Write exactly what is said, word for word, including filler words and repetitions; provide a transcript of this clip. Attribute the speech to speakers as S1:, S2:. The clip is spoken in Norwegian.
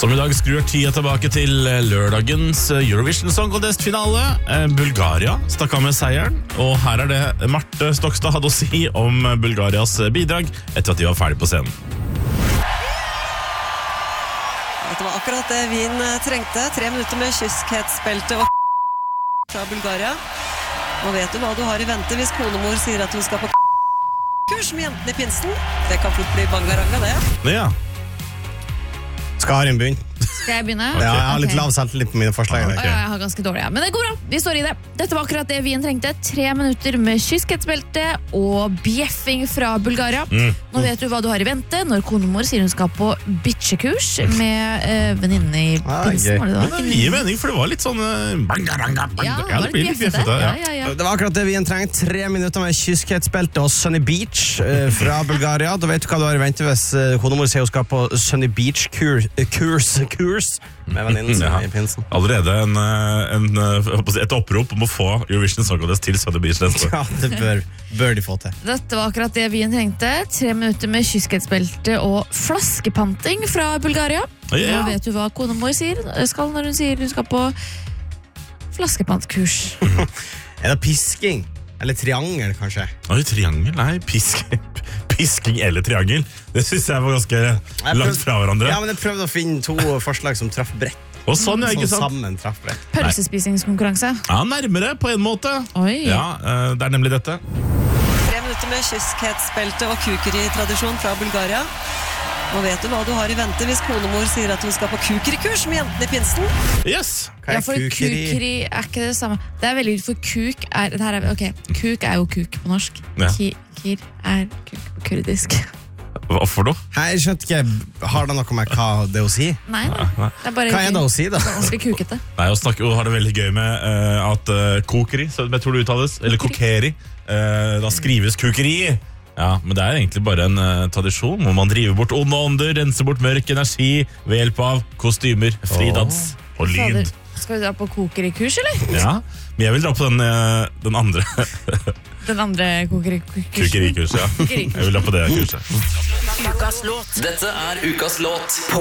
S1: Som i dag skrur tida tilbake til lørdagens Eurovision Song Contest-finale. Bulgaria stakk av med seieren, og her er det Marte Stokstad hadde å si om Bulgarias bidrag etter at de var ferdig på scenen.
S2: Det var akkurat det Wien trengte. Tre minutter med kyskhetsbelte og fra Bulgaria. Nå vet du hva du har i vente hvis konemor sier at hun skal på kurs med jentene i pinsen. Det kan fort bli bangaranga, det.
S1: Ja.
S3: Skal Arin begynne?
S4: Skal jeg begynne?
S3: Ja, jeg har litt lav selvtillit på mine forslag.
S4: Okay. Ja, jeg har ganske dårlig, ja. Men det går bra, vi står i det. Dette var akkurat det Wien trengte. Tre minutter med kyskhetsbelte og bjeffing fra Bulgaria. Mm. Nå vet du hva du har i vente når konemor sier hun skal på bitchekurs med uh, venninnene i pinsen.
S1: Var det da? Det gir mening, for det var litt sånn uh, banga, banga, banga.
S4: Ja,
S1: ja, det blir litt bjeffete. Ja.
S4: Ja, ja, ja.
S3: Det var akkurat det Wien trengte. Tre minutter med kyskhetsbelte og Sunny Beach uh, fra Bulgaria. Da vet du hva du har i vente hvis uh, konemor sier hun skal på Sunny Beach kurs, uh, kurs, kurs med venninnen ja. I pinsen.
S1: Allerede en, en, et opprop om å få Eurovision Song Contest til Sunny Beach neste.
S3: Ja, det bør, bør de få til.
S4: Dette var akkurat det Wien trengte. Tre minutter med kyskhetsbelte og flaskepanting fra Bulgaria.
S1: Ja.
S4: Nå vet du hva konemor sier skal når hun sier hun skal på flaskepantkurs.
S3: Er det pisking? Eller triangel, kanskje?
S1: Oi, triangel? Nei, pisk, pisking eller triangel. Det synes jeg var ganske jeg langt fra hverandre.
S3: Ja, men jeg prøvde å finne to forslag som traff bredt.
S1: Og sånn, ja, ikke sant?
S3: Som sammen traff bredt.
S4: Pølsespisingskonkurranse.
S1: Ja, nærmere på en måte.
S4: Oi.
S1: Ja, det er nemlig dette.
S2: Tre minutter med kyskhetsbelte og kukeri-tradisjon fra Bulgaria. Nå vet du hva du har i vente hvis konemor sier at hun skal på kukerikurs med jentene i pinsen.
S1: Yes!
S3: Hva er
S4: ja, for
S3: kukeri?
S4: kukeri er ikke det samme. Det er veldig, for kuk er, det her er, ok, kuk er jo kuk på norsk.
S1: Ja.
S4: Kir er kuk på kurdisk.
S1: Hva for noe?
S3: Hei, jeg skjønte ikke, har det noe med hva det å si?
S4: Nei, nei. Det er bare
S3: Hva er det å si da?
S4: Det er ganske kukete.
S1: Nei, å snakke, og har det veldig gøy med uh, at uh, kokeri, så jeg tror det uttales, eller kokeri, uh, da skrives kukeri. Ja, men det er egentlig bare en uh, tradisjon hvor man driver bort onde ånder, renser bort mørk energi ved hjelp av kostymer, fridans oh. og lyd.
S4: Fader, skal vi dra på kokerikurs, eller?
S1: Ja, men jeg vil dra på den, uh, den andre.
S4: Den andre kokerikurs.
S1: Kukerikurs, ja. Jeg vil dra på det kurset.
S5: Ukas låt. Dette er Ukas låt på